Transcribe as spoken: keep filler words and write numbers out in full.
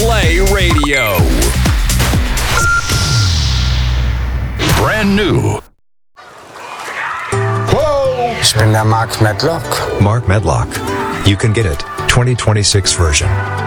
Play Radio. Brand new. Whoa! Ich bin der Mark Medlock. Mark Medlock. You can get it. twenty twenty-six version.